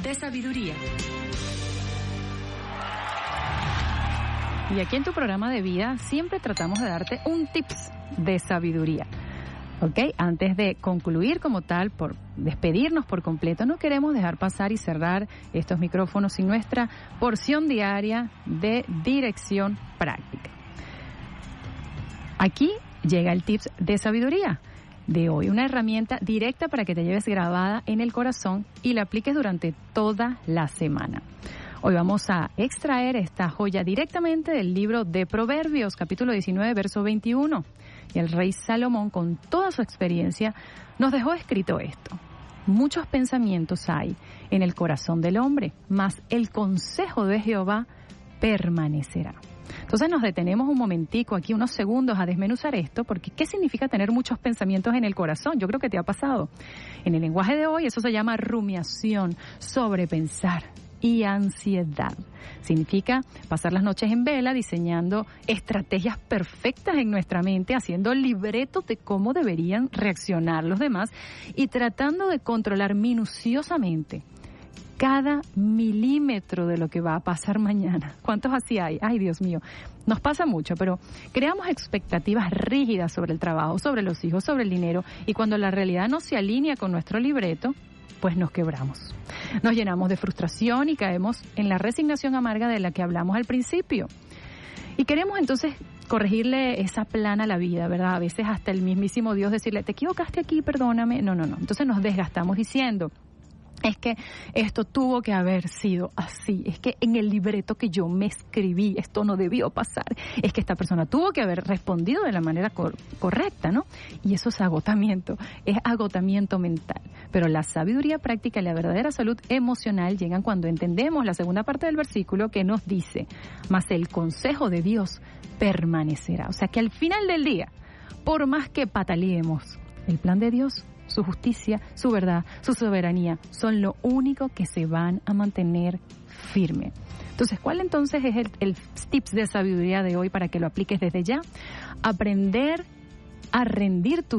de sabiduría. Y aquí en tu programa de vida siempre tratamos de darte un tips de sabiduría. ¿Ok? Antes de concluir como tal, por despedirnos por completo, no queremos dejar pasar y cerrar estos micrófonos sin nuestra porción diaria de dirección práctica. Aquí llega el tips de sabiduría de hoy, una herramienta directa para que te lleves grabada en el corazón y la apliques durante toda la semana. Hoy vamos a extraer esta joya directamente del libro de Proverbios, capítulo 19, verso 21. Y el rey Salomón, con toda su experiencia, nos dejó escrito esto. Muchos pensamientos hay en el corazón del hombre, mas el consejo de Jehová permanecerá. Entonces nos detenemos un momentico aquí, unos segundos, a desmenuzar esto, porque ¿qué significa tener muchos pensamientos en el corazón? Yo creo que te ha pasado. En el lenguaje de hoy eso se llama rumiación, sobrepensar y ansiedad. Significa pasar las noches en vela diseñando estrategias perfectas en nuestra mente, haciendo libretos de cómo deberían reaccionar los demás y tratando de controlar minuciosamente cada milímetro de lo que va a pasar mañana. ¿Cuántos así hay? Ay, Dios mío, nos pasa mucho, pero creamos expectativas rígidas sobre el trabajo, sobre los hijos, sobre el dinero, y cuando la realidad no se alinea con nuestro libreto, pues nos quebramos. Nos llenamos de frustración y caemos en la resignación amarga de la que hablamos al principio. Y queremos entonces corregirle esa plana a la vida, ¿verdad? A veces hasta el mismísimo Dios decirle, te equivocaste aquí, perdóname. No. Entonces nos desgastamos diciendo, es que esto tuvo que haber sido así, es que en el libreto que yo me escribí esto no debió pasar, es que esta persona tuvo que haber respondido de la manera correcta, ¿no? Y eso es agotamiento mental. Pero la sabiduría práctica y la verdadera salud emocional llegan cuando entendemos la segunda parte del versículo que nos dice, mas el consejo de Dios permanecerá. O sea que al final del día, por más que pataleemos, el plan de Dios, su justicia, su verdad, su soberanía, son lo único que se van a mantener firme. Entonces, ¿cuál entonces es el tips de sabiduría de hoy para que lo apliques desde ya? Aprender a rendir tu